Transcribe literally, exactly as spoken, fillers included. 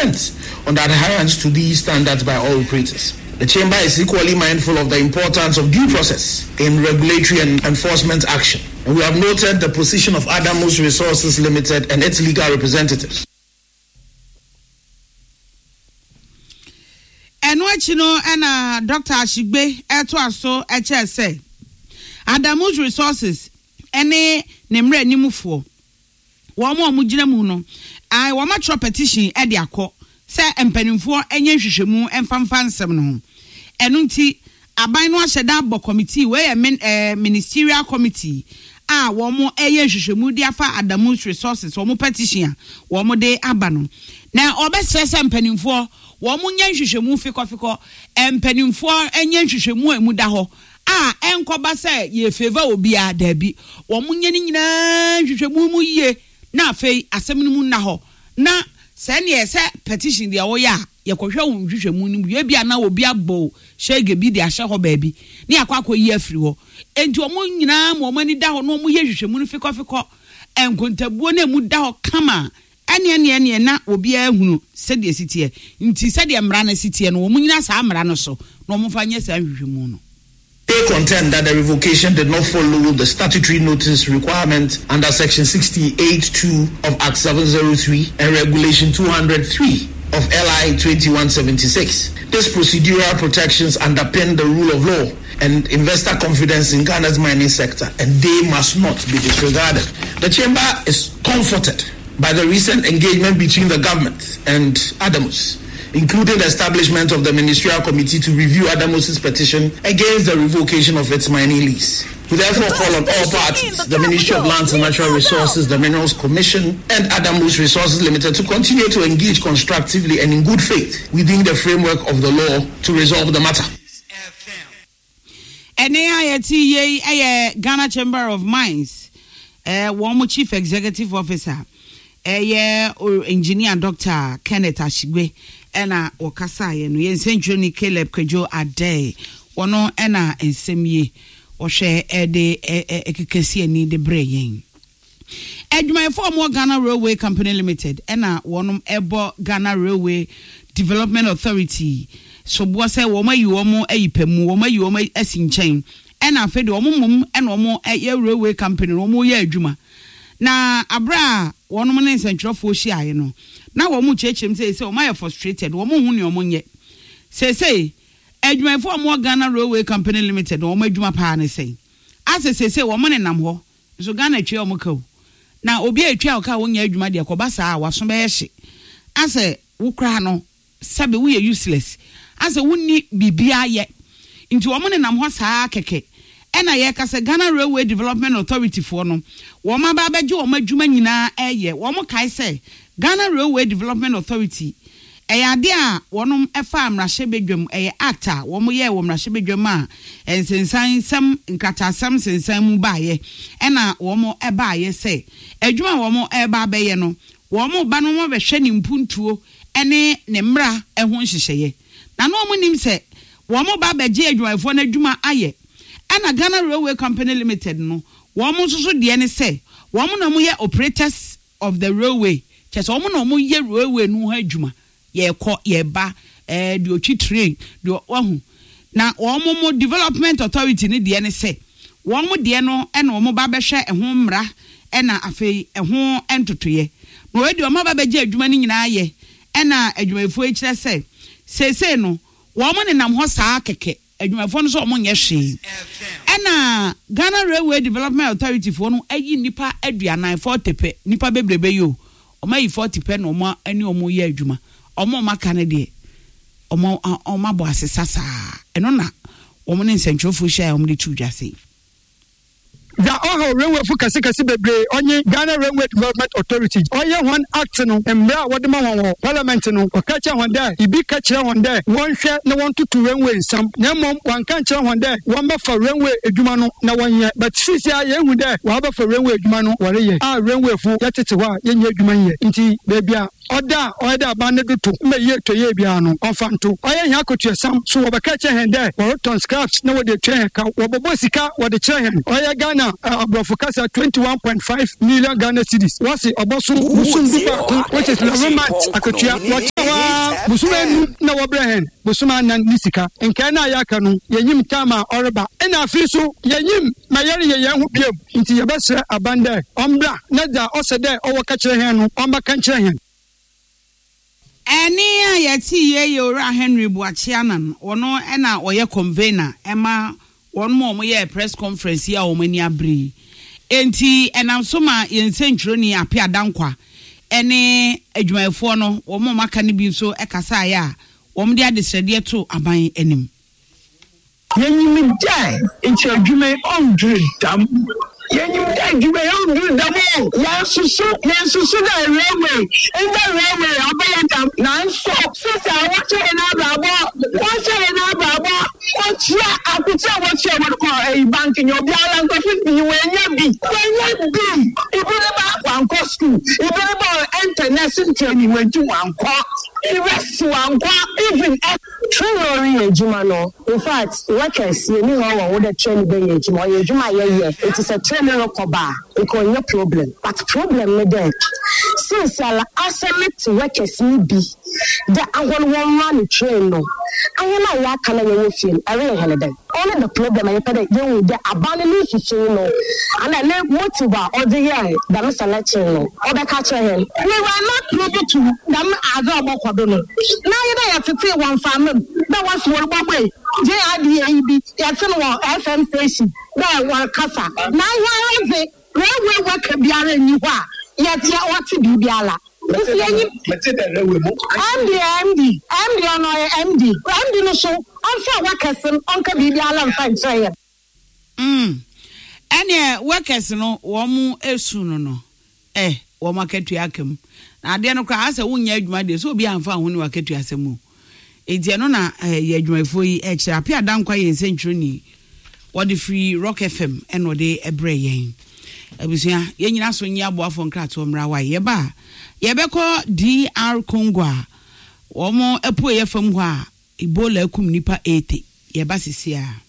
intent on the adherence to these standards by all operators. The Chamber is equally mindful of the importance of due process in regulatory and enforcement action. And we have noted the position of Adamus Resources Limited and its legal representatives. And what you know, and uh, Doctor Ashigbe, eto aso, eche say, Adamus Resources, ene nemre nimufo, wamo mujina muno, I wama tro petition edi akọ, se empanimfo enye hwehwemu emfamfa nsem no. Enu nti aban no ahyeda abo committee we eh, ministerial committee a womo eye hwehwemu di afa Adamus Resources womo petition womo de aba no. Na obesese empanimfo womo nya hwehwemu fikofiko empanimfo enye hwehwemu emu da ho a enkoba se ye favor obi a da bi womo nya ni nyina hwehwemu mu yie na afei asem no mu na ho na se ne se petition dia wo ya ye kohwe wo hwehwemu ni ye bia na obi abo shege bi dia hye ho ba bi ne akwa akoyi afiri ho enti omo nyina mo mani da ho no mo ye hwehwemu ni fikofiko enkontabuo na mu da ho kama ene ene ene na obi ahunu se de sitie nti se de mra na sitie no omo nyina sa mra no so no mo fa nye sa hwehwemu no. They contend that the revocation did not follow the statutory notice requirement under Section sixty-eight two of Act seven oh three and Regulation two hundred three of L I twenty-one seventy-six. These procedural protections underpin the rule of law and investor confidence in Ghana's mining sector, and they must not be disregarded. The Chamber is comforted by the recent engagement between the government and Adamus, including the establishment of the ministerial committee to review Adamus's petition against the revocation of its mining lease. We therefore call on all parties, the Ministry of Lands and Natural Resources, the Minerals Commission, and Adamus Resources Limited to continue to engage constructively and in good faith within the framework of the law to resolve the matter. N A I T ye Ghana Chamber of Mines, eh, one Chief Executive Officer, eh, Engineer Doctor Kenneth Ashigbe. Ena wakasa ye no yensenjo ni Caleb Kwejo Ade wono ena ensemye ohwe ede ekekesi ani de breyen Edwumayefo mo Ghana Railway Company Limited ena wonom ebo Ghana Railway Development Authority so bo se wo mayi wo mo ayipemu wo mayi wo mo asinchen ena afede wo mum ena wo mo ye Railway Company wo mo ye adwuma na abra wonom ne nsentwerofo hyiaye no na wo mu chechem say say o my frustrated wo mu hu ne o mu nye say say adwumayefo mo Ghana Railway Company Limited wo mu adwuma pa ne say ase say say wo mu ne nam ho so Ghana twa o mu ka na obi atwa o ka wo nya adwuma de ko ba saa waso be hye ase wo kra no sabe wo ye useless ase wo ni bibia ye nti wo mu ne nam ho saa keke ena ye ka say Ghana Railway Development Authority for no wo ma ba beje wo ma adwuma nyina eye wo mu kai say Ghana Railway Development Authority eyade a wonom efa amrahye bedwam eye actor wo mo ye wo amrahye bedwam a ensensan sam nkatasam sensan mu baaye ena wo mo ebaaye se adwuma wo mo eba beye no wo mo ba no mo behwe ni mpuntuo ene ne mra eho nhyehyeye na no mo nim se wo mo ba beje adwumayefo na adwuma aye ena Ghana Railway Company Limited no wo mo soso de ne se wo mo na mo ye operators of the railway chese omo na omo ye railway no ha adwuma ye kọ ye ba eh de otwi train de wahu na omo mo Development Authority ne de ne se omo de no e na omo ba behwe eho mra e na afei eho entotoye na we de omo ba beje adwuma ni nyina ye e na adwumayefo e kire se sese no omo ne nam ho saa keke adwumayefo no so omo nye hwe e na Ghana Railway Development Authority fo no ayi nipa aduanan forty pe nipa bebrebe yo Oma yi forty pe no oma ani omo ye adwuma omo maka ne de omo omo bo asesa saa eno na omo ne nsentwofo hia omo de tudwase the all railway for kase kase bebre onye Ghana Railway Development Authority oye one act no embra wode ma won parliament no okacha won there ibi ka kire won there won hwe na won tutu railway sam na mom wan ka kire won there won ba fa railway adwuma no na won ye but sisi a ye hu there wa ba fa railway adwuma no wore ye a railway fu yetete wa ye nya adwuma ye nti bebia oda oda ba ne do to me ye to ye bia no onfanto oye nya kotua sam so wo ba ka kire hen there won ton scraps na wo de twen ka wo bobo sika wo de kire hen oye Ghana Abrofokasa twenty-one point five million Ghana cedis. What's it? Obosu Musumbuba, which is eleven months. Akotia, watch busuma nu na wobrehen busuma nan nisika enka na ayaka no yenyim tama oreba ena afi so yenyim mayere ye yen ho biem nti ye besre abande ombra na da osede owo ka kire hen no omba kan kire hen eni ayati ye ye ora Henry Buachianan ono ena oye convener ema won mo mo ye press conference ya o mani abri enti enam so ma yensentro ni apia dankwa ene adwumayefo no wo mo maka ne bi so ekasa ya wo mo de adesrede to aban enim yenyim dai enti adwumay on dream dam yenyim dai adwumay on dream dam ya susu ya susu da railway in the railway abaya dam na so sisa wache na babo wache na babo wacha akutia wache wa ko e bank ni obi ala nko fifty wenya bi wenya bi ibure ba kwanko school ibure ba international training wentu wanko iresi wanko even training ejuma no in fact workers you know how would the training be ejuma ejuma ye it is a training rekoba it ko no problem but problem me there since ala assemble workers ni bi the awon one run train no awon na ya kana ye feel ere hele den only the problem I pay you the abandon to no and I let motive or the year that Mister Lecture no or the catcher him we were not privy to them as about no now you have to pay one family that was one way J I D A B you F M station that one casa now you are railway worker biara ni wa yet ya what bibiala M D M D M D on M D M D no so on workers on ka bibiala mfa nche mm ene workers no wo mu esu no no eh wo maketu akam na ade no kra asa wonya adwuma de so obi amfa ho ne waketu asemu enti no na ye adwumafo yi e kira apia dankwa ye nsentro ni wo de free Rock F M eno de ebre yen abusia ye nyina so nya aboafo nkrato mra wa ye ba ye beko D R Congo wo mo epo ye fam ho a Ebola akum nipa eighty ye ba sisia